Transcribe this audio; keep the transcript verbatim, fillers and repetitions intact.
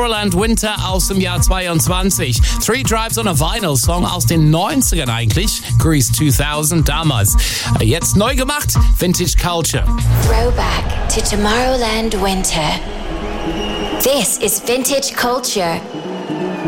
Tomorrowland Winter aus dem Jahr zweiundzwanzig. Three Drives on a Vinyl, Song aus den neunzigern eigentlich. Grease zweitausend damals. Jetzt neu gemacht, Vintage Culture. Throwback to Tomorrowland Winter. This is Vintage Culture.